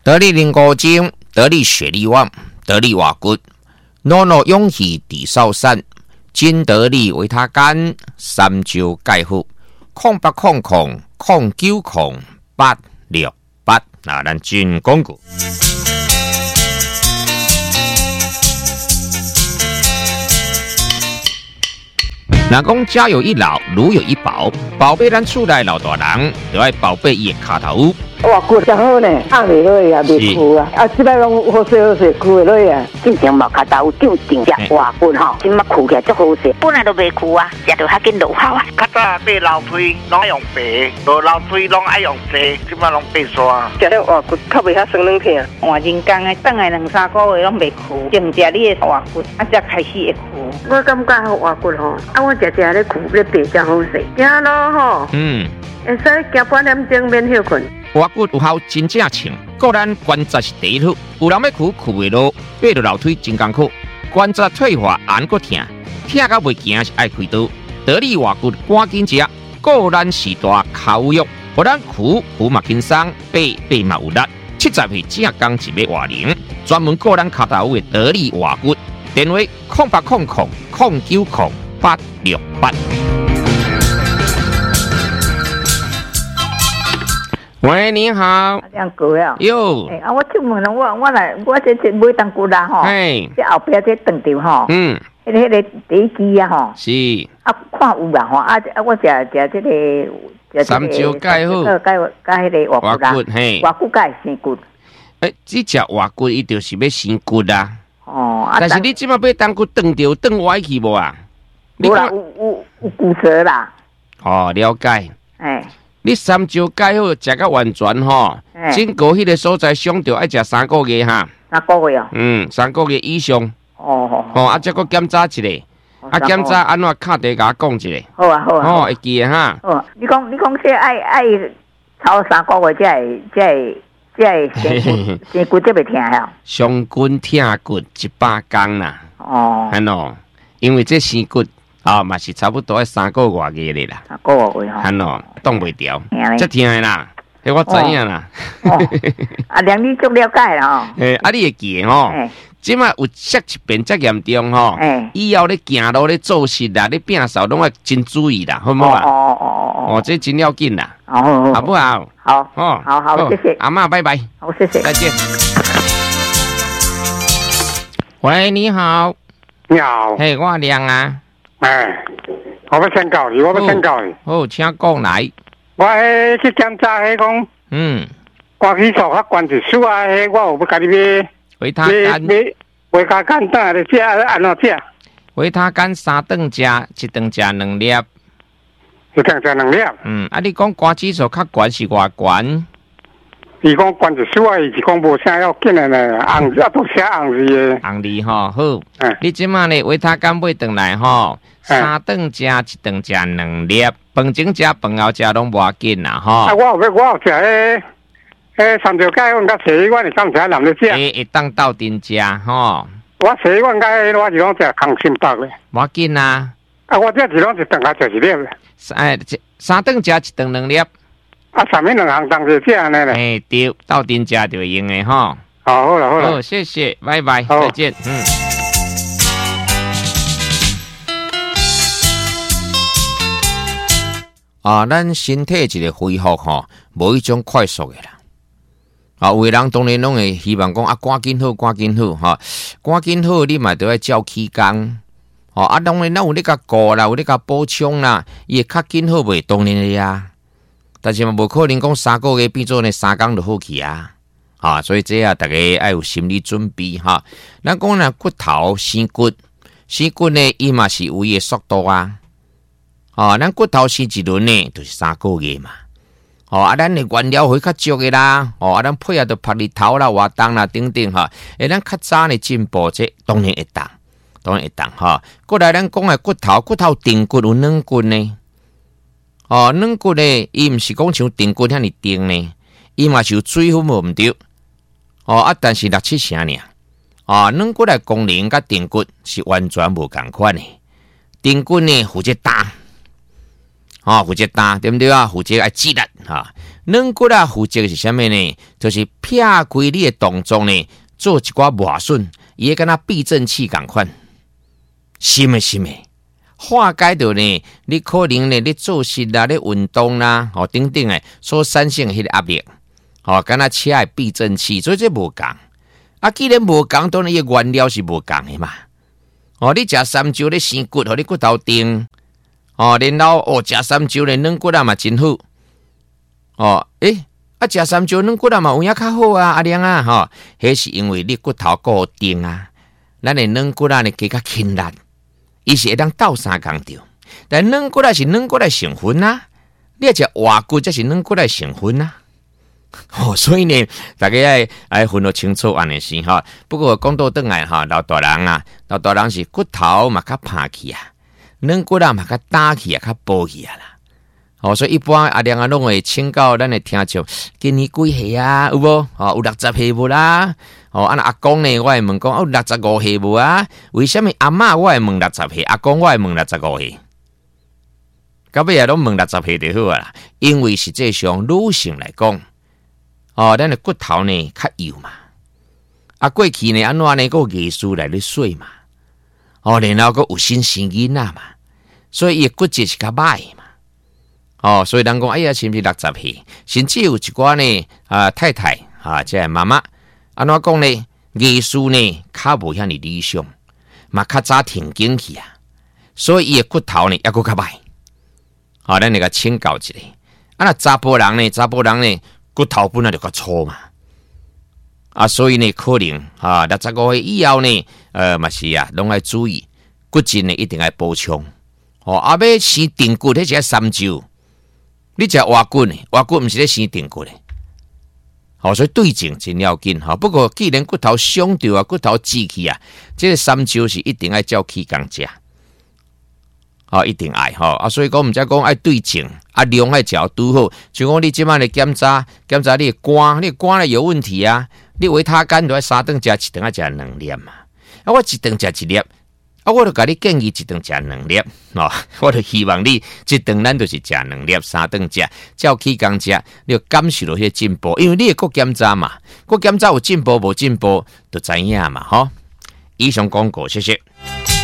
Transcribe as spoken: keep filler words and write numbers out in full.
得力灵骨精，得力血力旺，得力瓦骨，诺诺勇气抵少散，金得力维他干，三焦钙护，空八空空空九空八六八，那咱进讲过。若讲家有一老，如有一宝，宝贝咱厝内老大人，就要宝贝伊的骹头。 哇，骨真好呢，按袂落也袂枯啊，啊，即摆拢好势好势，枯袂落啊。 进前毛骹头长长只哇骨吼，即马枯起来足好势，本来都袂枯啊，食着较紧落效啊。 较早买老水拢爱用白，无老水拢爱用细，即马拢白刷。 食了哇骨较袂遐酸软疼。 换人工的，等下两三个月拢袂枯，净食你的哇骨，啊才开始会枯。 我感觉哇骨吼，啊我食食咧枯咧白真好势，行咯吼。 嗯， 会使行半点钟免休困。 瓦骨有效真正清，个咱关节是第一好。有人要苦苦袂落，爬到楼梯真艰苦，关节退化按个疼，疼到袂行是爱开刀。得力瓦骨赶紧食，个咱时大口肉，互咱苦苦嘛轻松，爬爬嘛有力。七十岁正刚一要活龄，专门个咱骹头的得力瓦骨，电话空八空空空九空八六八。喂，你好。 这样过啊？ 哟。 哎啊，我出门了，我我来，我这这买当骨啦吼。 嘿。 这后壁这断掉吼。 嗯。 迄个迄个第一支啊吼。 是。 啊，看有啦吼，啊啊，我食食这个。 三焦钙好。 钙钙钙迄个瓦骨啦。 嘿。 瓦骨钙生骨。 诶，这只瓦骨伊就是要生骨啦。 哦。啊。 但是你即马要当骨断掉，断歪去无啊？ 无啦，有有有骨折啦。 哦，了解。 哎。 你三焦钙好，食到完全吼，整个迄个所在上着爱食三个月哈。 三个月哦。 嗯，三个月以上。 哦哦。 哦，啊，再个检查一下，啊，检查安怎敲地甲我讲一下。 好啊好啊。 哦，会记的哈。 哦，你讲你讲这爱爱超三个月才会才会才会生骨，生骨才袂疼呀。 上骨疼骨一百天啦。 哦。 安喏，因为这生骨。啊，嘛是差不多三个外月咧啦， 三个月吼， 安喏，挡袂掉，这疼的啦，迄我知影啦。 哦，啊，连你足了解啦吼。 诶，啊，你会记吼？即马有摔一遍遮严重吼，以后咧行路咧做事啦，咧摒扫拢要真注意啦，好唔好啊？ 哦哦哦哦，这真要紧啦。 哦， 好不好？ 好，哦，好好，谢谢阿嬷，拜拜。 好，谢谢， 再见。喂，你好。 你好。 嘿，我亮啊。 哎，我要请教你，我要请教你。 好，请讲来。 我迄去检查迄讲， 嗯， 肝气素较悬一丝啊，迄我有要甲你买维他干， 买维他干等下咧食安怎食？ 维他干三顿食，一顿食两粒。 一顿食两粒。 嗯，啊，你讲肝指数较悬是偌悬？ 伊讲悬一丝啊，伊是讲无啥要紧的呢，红啊都写红字的。 红字吼，好。嗯。你即马呢维他干买顿来吼，三顿食，一顿食两粒，饭前食，饭后食拢无要紧啦吼。 啊，我有要我有食迄迄三条钙，阮甲茶叶丸是当食男咧食。 会会当斗阵食吼。 我茶叶丸甲迄我是拢食空心白咧。 无要紧啦。 啊，我这是拢一顿下食一粒咧。 哎，三顿食，一顿两粒。 啊，上面两行当着这样的嘞。 哎，对，斗阵食就用的哈。 好，好了，好了。 好，谢谢，拜拜，再见。嗯。啊，咱身体一个恢复吼，无一种快速的啦。啊，有的人当然拢会希望讲啊，赶紧好，赶紧好，哈，赶紧好，你嘛都要照起工。哦，啊，当然咱有咧甲顾啦，有咧甲补充啦，伊会较紧好袂？当然的呀。但是嘛，无可能讲三个月变做呢三工就好去啊！啊，所以这啊，大家要有心理准备哈。咱讲呢，骨头生骨，生骨呢，伊嘛是有伊的速度啊。哦，咱骨头生一轮呢，就是三个月嘛。哦，啊，咱的原料会较足的啦。哦，啊，咱配合到晒日头啦、活动啦等等哈。诶，咱较早呢进步这当然会当，当然会当哈。过来咱讲的骨头，骨头顶骨有软骨呢。哦，软骨呢，伊毋是讲像顶骨遐尼顶呢，伊嘛是有水分无毋对。哦啊，但是六七成尔。哦，软骨的功能甲顶骨是完全无共款的。顶骨呢负责打，哦负责打，对不对啊？负责爱挤力哈。 软骨啊负责是啥物呢？就是撇开你的动作呢，做一寡磨损，伊会敢若避震器共款，心的心的。化解到呢，你可能呢，你做事啦，你运动啦，哦，等等诶，所产生迄个压力，哦，敢若车的避震器，所以这无共。啊，既然无共，当然伊原料是无共的嘛。哦，你食三椒咧生骨，互你骨头硬。哦，然后哦，食三椒咧软骨啊嘛真好。哦，诶，啊，食三椒软骨啊嘛有影较好啊，阿亮啊，吼，迄是因为你骨头固定啊，咱的软骨啊呢加较轻力。伊是会当斗相共着，但软骨啊是软骨的成分啊，你食活骨才是软骨的成分啊。哦，所以呢，大家爱爱分得清楚安尼先哈。不过讲到转来哈，老大人啊，老大人是骨头嘛较拍去啊，软骨啊嘛较打去啊，较薄去啊啦。哦，所以一般阿亮啊拢会请教咱的听众，今年几岁啊？有无？哦，有六十岁无啦？哦，啊阿公呢，我会问讲，哦，六十五岁无啊？为什么阿嬷我会问六十岁，阿公我会问六十五岁？到尾啊，拢问六十岁就好啦。因为实际上女性来讲，哦，咱的骨头呢较幼嘛。啊，过去呢安怎呢？个艺术来咧水嘛。哦，然后个有新生囡仔嘛，所以伊骨质是较歹嘛。哦，所以人讲，哎呀，是不是六十岁？甚至有一寡呢，啊太太啊，即系妈妈，安怎讲呢？艺术呢，较无遐尼理想，嘛较早停经去啊，所以伊的骨头呢，抑佫较歹。好，咱来个请教一下。啊，那查甫人呢，查甫人呢，骨头本来就较粗嘛，啊，所以呢，可能啊，六十五岁以后呢，呃，嘛是啊，拢爱注意骨质呢，一定要补充。哦，啊，要生定骨，迄是三周。你食活骨呢？活骨毋是咧生定骨咧，好、哦，所以对症真要紧哈、哦。不过既然骨头伤着啊，骨头支去啊，这个三周是一定要照气工食，好、哦，一定爱哈、哦、啊。所以讲，毋则讲爱对症，啊量爱调拄好。就讲你即摆咧检查检查你的肝，你的肝咧有问题啊，你维他干就要三顿食一顿，啊食两粒嘛。啊，我一顿食一粒。啊，我就甲你建议一顿食两粒，哦，我就希望你一顿咱就是食两粒，三顿食，照起工食，你就感受到迄个进步，因为你会国检查嘛，国检查有进步无进步，就知影嘛，吼、哦。以上广告，谢谢。